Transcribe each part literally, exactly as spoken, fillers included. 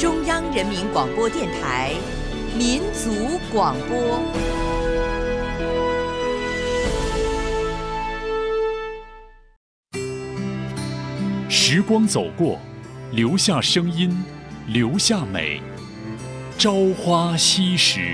中央人民广播电台民族广播。 时光走过，留下声音，留下美。朝花夕拾。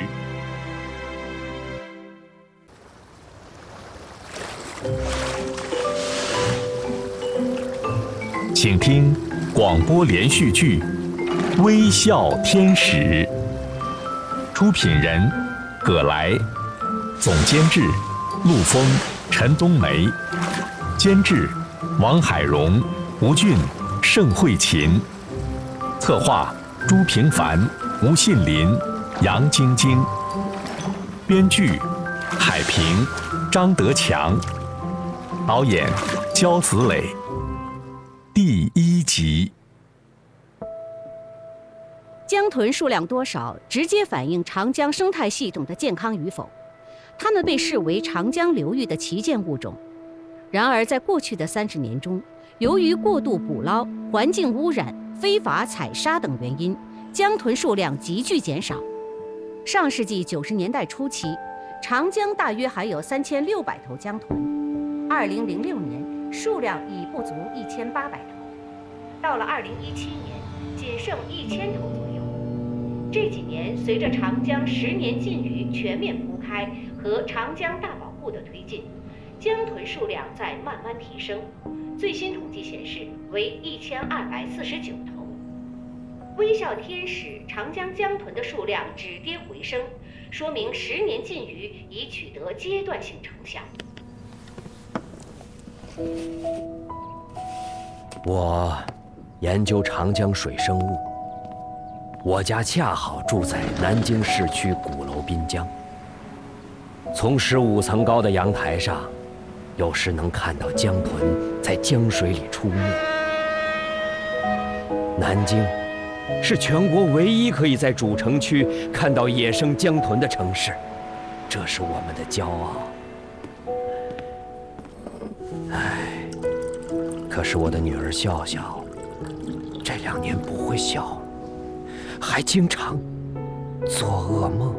请听广播连续剧《微笑天使》，出品人葛来，总监制陆峰、陈冬梅，监制王海荣、吴俊、盛慧琴，策划朱平凡、吴信林、杨晶晶，编剧海平、张德强，导演焦子磊。第一集。 江豚数量多少，直接反映长江生态系统的健康与否。它们被视为长江流域的旗舰物种。然而，在过去的三十年中，由于过度捕捞、环境污染、非法采沙等原因，江豚数量急剧减少。上世纪九十年代初期，长江大约还有三千六百头江豚。二零零六年，数量已不足一千八百头。到了二零一七年，仅剩一千头左右。这几年，随着长江十年禁渔全面铺开和长江大保护的推进，江豚数量在慢慢提升。最新统计显示为一千二百四十九头。微笑天使长江江豚的数量止跌回升，说明十年禁渔已取得阶段性成效。 我研究长江水生物，我家恰好住在南京市区鼓楼滨江。从十五层高的阳台上，有时能看到江豚在江水里出没。南京是全国唯一可以在主城区看到野生江豚的城市，这是我们的骄傲。唉，可是我的女儿笑笑这两年不会笑，还经常做噩梦。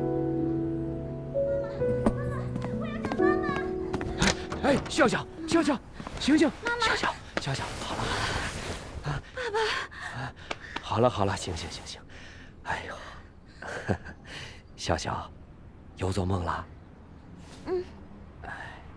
哎，笑笑，笑笑，醒醒！笑笑，笑笑，好了，好了，啊， 爸爸， 啊，好了好了，醒醒醒醒！哎呦，呵呵，笑笑，又做梦了？嗯。哎，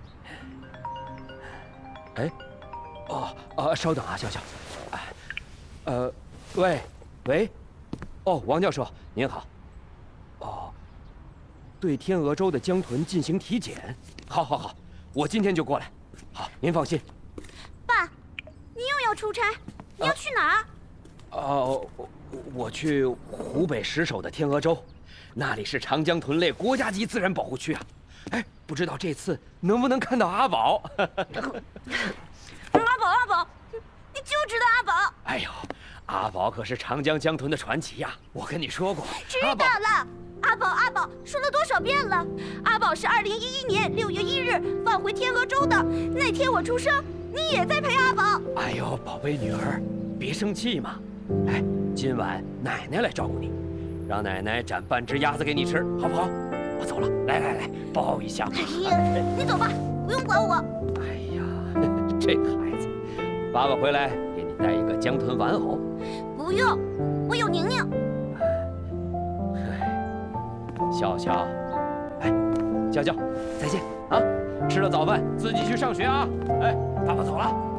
哎，哦哦，稍等啊，笑笑。哎，呃，喂，喂，哦，王教授，您好。哦，对天鹅洲的江豚进行体检。好，好，好。我今天就过来，好，您放心。 爸，你又要出差，你要去哪儿？ 哦、呃，我去湖北石首的天鹅洲，那里是长江豚类国家级自然保护区啊。哎，不知道这次能不能看到阿宝？阿宝，阿宝，你就知道阿宝。 哎呦，阿宝可是长江江豚的传奇呀！我跟你说过， 知道了。阿宝，阿宝，说了多少遍了？阿宝是二零一一年六月一日放回天鹅洲的。那天我出生，你也在陪阿宝。 哎呦，宝贝女儿，别生气嘛。哎，今晚奶奶来照顾你，让奶奶斩半只鸭子给你吃，好不好？我走了，来来来，抱一下。 哎呀，你走吧，不用管我。 哎呀，这孩子，爸爸回来给你带一个江豚玩偶。 不用，我有宁宁。 笑笑，哎，笑笑，再见啊！吃了早饭自己去上学啊！哎，爸爸走了。